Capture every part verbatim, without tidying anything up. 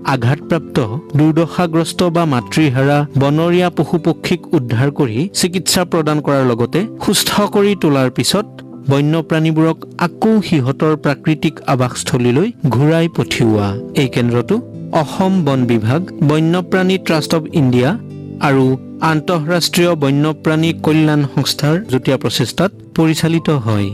আঘাতপ্ৰাপ্ত দুৰ্দশাগ্ৰস্ত বা মাতৃহাৰা বনৰীয়া পশু-পক্ষীক উদ্ধাৰ কৰি চিকিৎসা প্ৰদান কৰাৰ লগতে সুস্থ কৰি তোলাৰ পিছত বন্যপ্ৰাণীবোৰক আকৌ সিহঁতৰ প্ৰাকৃতিক আৱাসস্থলীলৈ ঘূৰাই পঠিওৱা। এই কেন্দ্ৰটো অসম বন বিভাগ, বন্যপ্ৰাণী ট্ৰাষ্ট অৱ ইণ্ডিয়া আৰু আন্তঃৰাষ্ট্ৰীয় বন্যপ্ৰাণী কল্যাণ সংস্থাৰ যুটীয়া প্ৰচেষ্টাত পৰিচালিত হয়।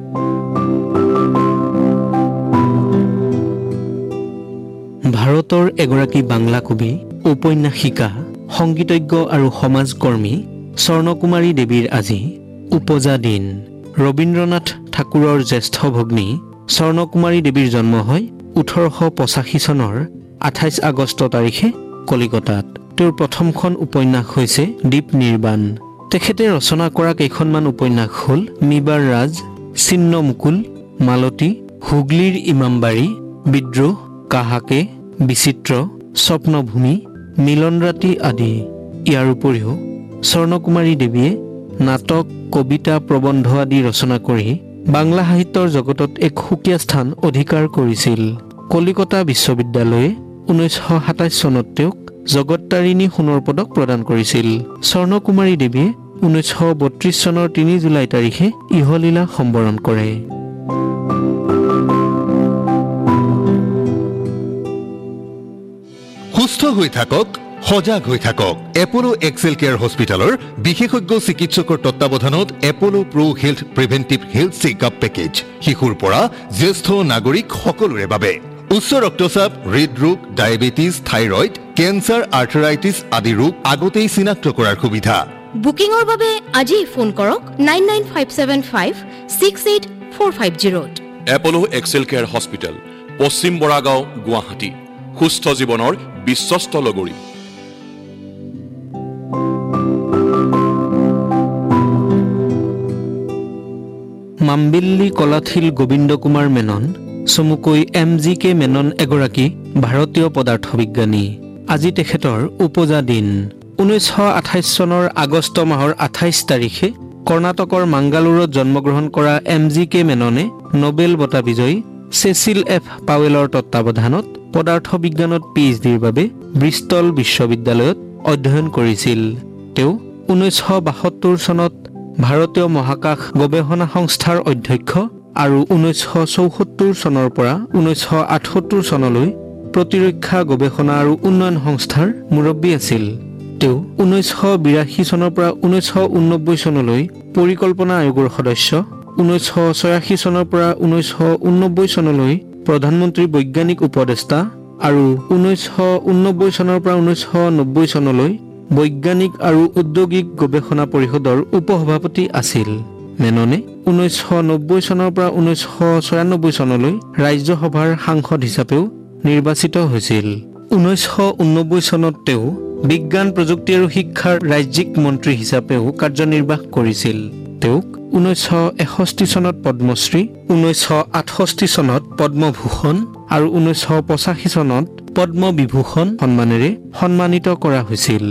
ভাৰতৰ এগৰাকী বাংলা কবি, ঔপন্যাসিকা, সংগীতজ্ঞ আৰু সমাজকৰ্মী স্বৰ্ণকুমাৰী দেৱীৰ আজি উপজা দিন। ৰবীন্দ্ৰনাথ ঠাকুৰৰ জ্যেষ্ঠ ভগ্নী স্বৰ্ণকুমাৰী দেৱীৰ জন্ম হয় ওঠৰশ পঁচাশী চনৰ আঠাইছ আগষ্ট তাৰিখে কলিকতাত। তেওঁৰ প্ৰথমখন উপন্যাস হৈছে দ্বীপ নিৰ্বাণ। তেখেতে ৰচনা কৰা কেইখনমান উপন্যাস হ'ল নিবাৰ ৰাজ, চিন্ন মুকুল, মালতী, হুগলীৰ ইমামবাৰী, বিদ্ৰোহ, কাহাকে, বিচিত্ৰ, স্বপ্নভূমি, মিলন ৰাতি আদি। ইয়াৰ উপৰিও স্বৰ্ণকুমাৰী দেৱীয়ে নাটক, কবিতা, প্ৰবন্ধ আদি ৰচনা কৰি বাংলা সাহিত্যৰ জগতত এক সুকীয়া স্থান অধিকাৰ কৰিছিল। কলিকতা বিশ্ববিদ্যালয়ে ঊনৈছশ সাতাইছ চনত তেওঁক জগত্তাৰিণী সোণৰ পদক প্ৰদান কৰিছিল। স্বৰ্ণকুমাৰী দেৱীয়ে ঊনৈছশ বত্ৰিছ চনৰ তিনি জুলাই তাৰিখে ইহলীলা সম্বৰণ কৰে। সুস্থ হৈ থাকক, সজাগ হৈ থাকক। এপলো এক্সেল কেয়াৰ হস্পিটেলৰ বিশেষজ্ঞ চিকিৎসকৰ তত্বাৱধানত এপলো প্ৰ হেল্থ প্ৰিভেন্টিভ হেল্থ চেকআপ পেকেজ শিশুৰ পৰা জ্যেষ্ঠ নাগৰিক সকলোৰে বাবে। উচ্চ ৰক্তচাপ, হৃদৰোগ, ডায়েবেটিছ, থাইৰয়ড, কেঞ্চাৰ, আৰ্থৰাইটিছ আদি ৰোগ আগতেই চিনাক্ত কৰাৰ সুবিধা। বুকিঙৰ বাবে আজি ফোন কৰক nine nine five seven five six eight four five জিৰ'ত। এপলো Excel care hospital, পশ্চিম বৰাগাঁও, গুৱাহাটী। সুস্থ জীৱনৰ বিশ্বস্ত লগৰী। মাম্বিল্লী কলাথিল গোবিন্দ কুমাৰ মেনন, চমুকৈ এম জি কে মেনন এগৰাকী ভাৰতীয় পদাৰ্থ বিজ্ঞানী। আজি তেখেতৰ উপজা দিন। ঊনৈছশ আঠাইছ চনৰ আগষ্ট মাহৰ আঠাইছ তাৰিখে কৰ্ণাটকৰ মাংগালুৰুত জন্মগ্ৰহণ কৰা এম জি কে মেননে নোবেল বঁটা বিজয়ী চেচিল এফ পাৱেলৰ তত্বাৱধানত পদাৰ্থ বিজ্ঞানত পি এইচ ডিৰ বাবে ব্ৰিষ্টল বিশ্ববিদ্যালয়ত অধ্যয়ন কৰিছিল। তেওঁ ঊনৈছশ বাসত্তৰ চনত ভাৰতীয় মহাকাশ গৱেষণা সংস্থাৰ অধ্যক্ষ আৰু ঊনৈছশ চৌসত্তৰ চনৰ পৰা ঊনৈছশ আঠসত্তৰ চনলৈ প্ৰতিৰক্ষা গৱেষণা আৰু উন্নয়ন সংস্থাৰ মুৰব্বী আছিল। তেওঁ ঊনৈছশ বিৰাশী চনৰ পৰা ঊনৈছশ ঊননব্বৈ চনলৈ পৰিকল্পনা আয়োগৰ সদস্য, ঊনৈছশ ছয়াশী চনৰ পৰা ঊনৈছশ ঊননব্বৈ চনলৈ প্ৰধানমন্ত্ৰী বৈজ্ঞানিক উপদেষ্টা আৰু ঊনৈছশ ঊননব্বৈ চনৰ পৰা ঊনৈছশ নব্বৈ চনলৈ বৈজ্ঞানিক আৰু ঔদ্যোগিক গৱেষণা পৰিষদৰ উপসভাপতি আছিল। মেননে ঊনৈছশ নব্বৈ চনৰ পৰা ঊনৈছশ ছয়ানব্বৈ চনলৈ ৰাজ্যসভাৰ সাংসদ হিচাপেও নিৰ্বাচিত হৈছিল। ঊনৈছশ ঊননব্বৈ চনত তেওঁ বিজ্ঞান, প্ৰযুক্তি আৰু শিক্ষাৰ ৰাজ্যিক মন্ত্ৰী হিচাপেও কাৰ্যনিৰ্বাহ কৰিছিল। তেওঁক ঊনৈছশ এষষ্ঠি চনত পদ্মশ্ৰী, ঊনৈছশ আঠষষ্ঠি চনত পদ্মভূষণ আৰু ঊনৈছশ পঁচাশী চনত পদ্মবিভূষণ সন্মানেৰে সন্মানিত কৰা হৈছিল।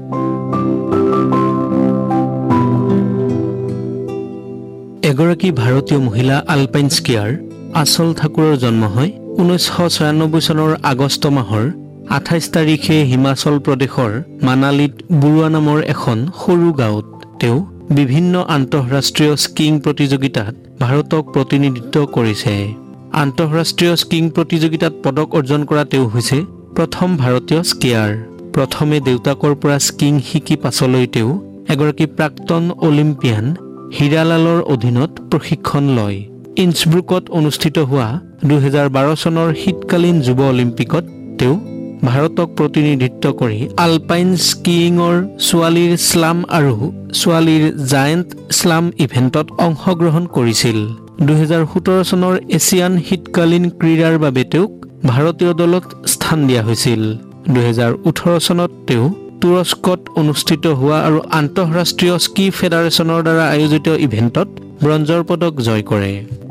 এগৰাকী ভাৰতীয় মহিলা আলপাইন স্কিয়াৰ আচল ঠাকুৰৰ জন্ম হয় ঊনৈছশ ছয়ানব্বৈ চনৰ আগষ্ট মাহৰ আঠাইছ তাৰিখে হিমাচল প্ৰদেশৰ মানালীত বুৰুৱা নামৰ এখন সৰু গাঁৱত। তেওঁ বিভিন্ন আন্তঃৰাষ্ট্ৰীয় স্কিং প্ৰতিযোগিতাত ভাৰতক প্ৰতিনিধিত্ব কৰিছে। আন্তঃৰাষ্ট্ৰীয় স্কিং প্ৰতিযোগিতাত পদক অৰ্জন কৰা তেওঁ হৈছে প্ৰথম ভাৰতীয় স্কিয়াৰ। প্ৰথমে দেউতাকৰ পৰা স্কিং শিকি পাছলৈ তেওঁ এগৰাকী প্ৰাক্তন অলিম্পিয়ান হীৰালালৰ অধীনত প্ৰশিক্ষণ লয়। ইন্সব্ৰুকত অনুষ্ঠিত হোৱা দুহেজাৰ বাৰ চনৰ শীতকালীন যুৱ অলিম্পিকত তেওঁ ভাৰতক প্ৰতিনিধিত্ব কৰি আলপাইন স্কিইঙৰ ছোৱালীৰ স্লাম আৰু ছোৱালীৰ জায়েণ্ট স্লাম ইভেণ্টত অংশগ্ৰহণ কৰিছিল। দুহেজাৰ সোতৰ চনৰ এছিয়ান শীতকালীন ক্ৰীড়াৰ বাবে তেওঁক ভাৰতীয় দলত স্থান দিয়া হৈছিল। দুহেজাৰ ওঠৰ চনত তেওঁ তুৰস্কত অনুষ্ঠিত হোৱা আৰু আন্তঃৰাষ্ট্ৰীয় স্কি ফেডাৰেশ্যনৰ দ্বাৰা আয়োজিত ইভেণ্টত ব্ৰঞ্জৰ পদক জয় কৰে।